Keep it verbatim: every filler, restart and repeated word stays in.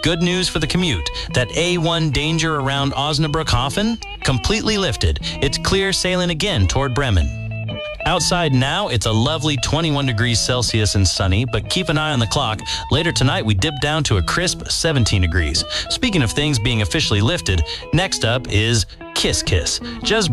good news for the commute. That A one danger around Osnabrück-Hafen? Completely lifted. It's clear sailing again toward Bremen. Outside now, it's a lovely twenty-one degrees Celsius and sunny, but keep an eye on the clock. Later tonight, we dip down to a crisp seventeen degrees. Speaking of things being officially lifted, next up is Kiss Kiss. Just